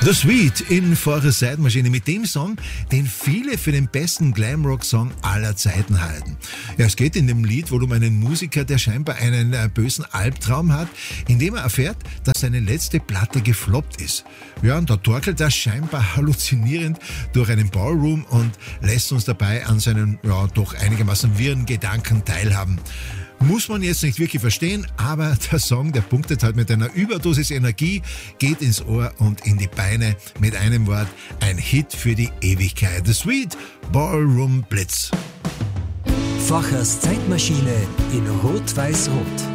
The Sweet in Forest Zeitmaschine mit dem Song, den viele für den besten Glamrock-Song aller Zeiten halten. Ja, es geht in dem Lied wohl um einen Musiker, der scheinbar einen bösen Albtraum hat, indem er erfährt, dass seine letzte Platte gefloppt ist. Ja, und da torkelt er scheinbar halluzinierend durch einen Ballroom und lässt uns dabei an seinen, ja, doch einigermaßen wirren Gedanken teilhaben. Muss man jetzt nicht wirklich verstehen, aber der Song, der punktet halt mit einer Überdosis Energie, geht ins Ohr und in die Beine. Mit einem Wort, ein Hit für die Ewigkeit. The Sweet Ballroom Blitz. Fachers Zeitmaschine in Rot-Weiß-Rot.